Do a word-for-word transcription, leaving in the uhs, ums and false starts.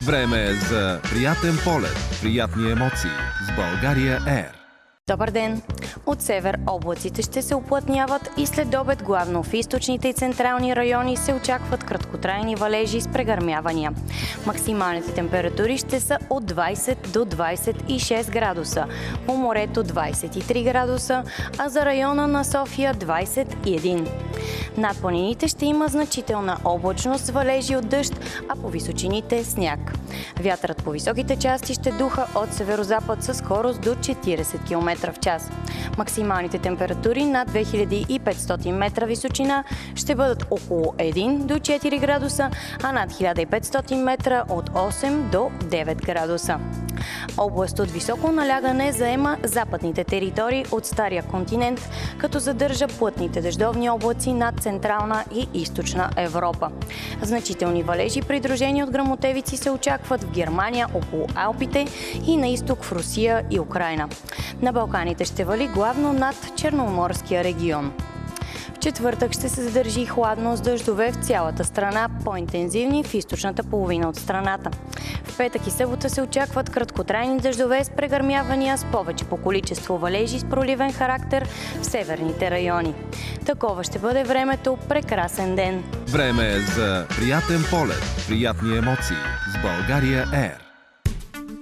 Време е за приятен полет, приятни емоции с България Ер. Добър ден! От север облаците ще се уплътняват и след обед главно в източните и централни райони се очакват краткотрайни валежи с прегърмявания. Максималните температури ще са от двайсет до двайсет и шест градуса, по морето двайсет и три градуса, а за района на София двайсет и един. Над планините ще има значителна облачност с валежи от дъжд, а по височините сняг. Вятърът по високите части ще духа от северозапад със скорост до четирийсет километра в час. Максималните температури над две хиляди и петстотин метра височина ще бъдат около един до четири градуса, а над хиляда и петстотин метра от осем до девет градуса. Област от високо налягане заема западните територии от Стария континент, като задържа плътните дъждовни облаци над Централна и Източна Европа. Значителни валежи, придружени от гръмотевици, се очакват в Германия около Алпите и на изток в Русия и Украйна. На Балканите ще вали главно над Черноморския регион. В четвъртък ще се задържи хладно с дъждове в цялата страна, по-интензивни в източната половина от страната. В петък и събота се очакват краткотрайни дъждове с прегърмявания с повече по количество валежи с проливен характер в северните райони. Такова ще бъде времето. Прекрасен ден! Време е за приятен полет, приятни емоции с България Ер.